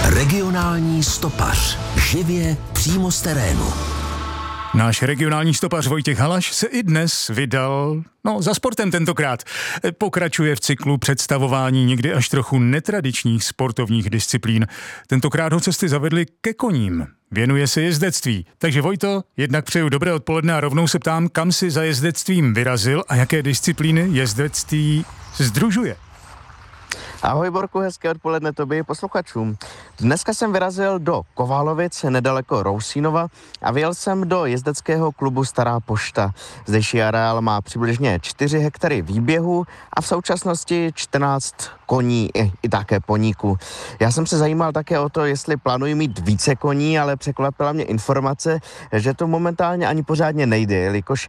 Regionální stopař. Živě přímo z terénu. Náš regionální stopař Vojtěch Halaš se i dnes vydal, za sportem tentokrát. Pokračuje v cyklu představování někdy až trochu netradičních sportovních disciplín. Tentokrát ho cesty zavedly ke koním. Věnuje se jezdectví. Takže Vojto, jednak přeju dobré odpoledne a rovnou se ptám, kam si za jezdectvím vyrazil a jaké disciplíny jezdectví sdružuje. Ahoj Borku, hezké odpoledne tobě i posluchačům. Dneska jsem vyrazil do Koválovic, nedaleko Rousínova, a vyjel jsem do jezdeckého klubu Stará pošta. Zdejší areál má přibližně 4 hektary výběhu a v současnosti 14 koní i také poníků. Já jsem se zajímal také o to, jestli plánuji mít více koní, ale překvapila mě informace, že to momentálně ani pořádně nejde, jelikož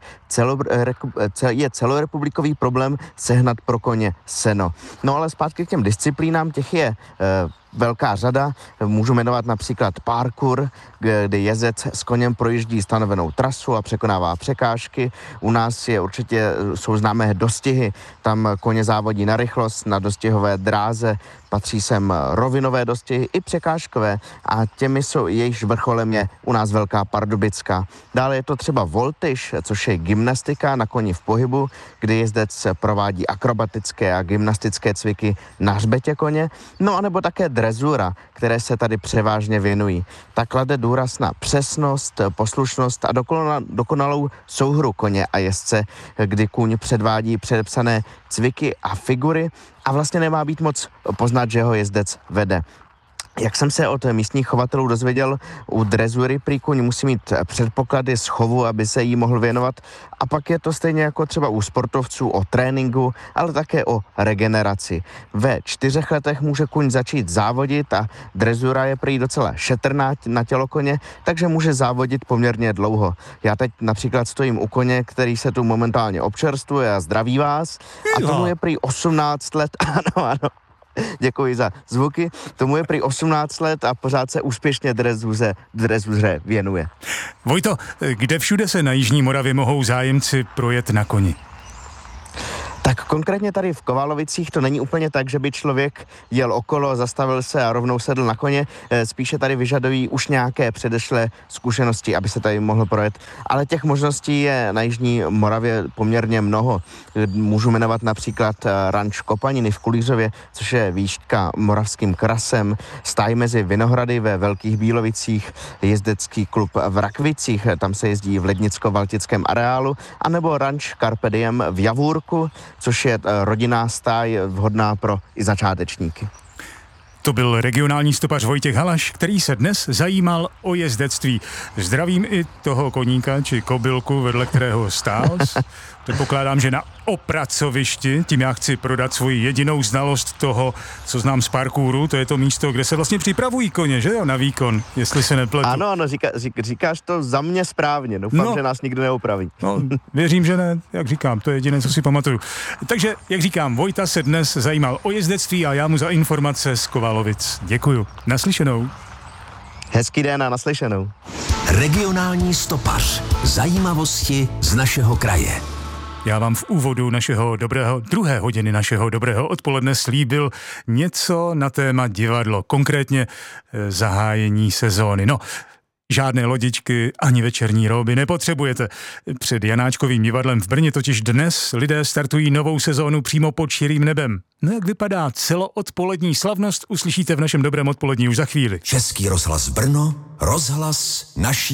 je celorepublikový problém sehnat pro koně seno. No ale zpátky k těm disciplínám, těch je velká řada. Můžu jmenovat například parkour, kdy jezdec s koněm projíždí stanovenou trasu a překonává překážky. U nás jsou známé dostihy, tam koně závodí na rychlost, na dostihové dráze, patří sem rovinové dostihy i překážkové a jejichž vrcholem je u nás Velká Pardubická. Dále je to třeba voltyž, což je gymnastika na koni v pohybu, kdy jezdec provádí akrobatické a gymnastické cviky na hřbetě koně, anebo také drezura, které se tady převážně věnují. Ta klade důraz na přesnost, poslušnost a dokonalou souhru koně a jezdce, kdy kůň předvádí předepsané cviky a figury a vlastně nemá být moc poznat, že ho jezdec vede. Jak jsem se od místních chovatelů dozvěděl, u drezury prý kůň musí mít předpoklady z chovu, aby se jí mohl věnovat, a pak je to stejně jako třeba u sportovců o tréninku, ale také o regeneraci. Ve 4 letech může kůň začít závodit a drezura je prý docela šetrná na tělo koně, takže může závodit poměrně dlouho. Já teď například stojím u koně, který se tu momentálně občerstvuje a zdraví vás, a tomu je prý 18 let, ano. Děkuji za zvuky. Tomu je prý 18 let a pořád se úspěšně drezuře věnuje. Vojto, kde všude se na Jižní Moravě mohou zájemci projet na koni? Tak konkrétně tady v Koválovicích to není úplně tak, že by člověk jel okolo, zastavil se a rovnou sedl na koně. Spíše tady vyžadují už nějaké předešlé zkušenosti, aby se tady mohl projet. Ale těch možností je na Jižní Moravě poměrně mnoho. Můžu jmenovat například ranč Kopaniny v Kulířově, což je výška moravským krasem, stáj mezi Vinohrady ve Velkých Bílovicích, jezdecký klub v Rakvicích, tam se jezdí v lednicko-valtickém areálu, anebo ranč Carpe Diem v Javůrku, což je rodinná stáj vhodná pro i začátečníky. To byl regionální stopař Vojtěch Halaš, který se dnes zajímal o jezdectví. Zdravím i toho koníka či kobylku, vedle kterého stál. Předpokládám, že na opracovišti, tím já chci prodat svoji jedinou znalost toho, co znám z parkouru, to je to místo, kde se vlastně připravují koně, že jo, na výkon, jestli se nepletu. Ano, říkáš to za mě správně, doufám, že nás nikdo neopraví. Věřím, že ne, jak říkám, to je jediné, co si pamatuju. Takže, jak říkám, Vojta se dnes zajímal o jezdectví a já mu za informace z Koválovic děkuju. Naslyšenou. Hezký den a naslyšenou. Regionální stopař. Zajímavosti z našeho kraje. Já vám v úvodu druhé hodiny našeho dobrého odpoledne slíbil něco na téma divadlo, konkrétně zahájení sezóny. Žádné lodičky ani večerní róby nepotřebujete. Před Janáčkovým divadlem v Brně totiž dnes lidé startují novou sezónu přímo pod širým nebem. Jak vypadá celoodpolední slavnost, uslyšíte v našem dobrém odpolední už za chvíli. Český rozhlas Brno, rozhlas naší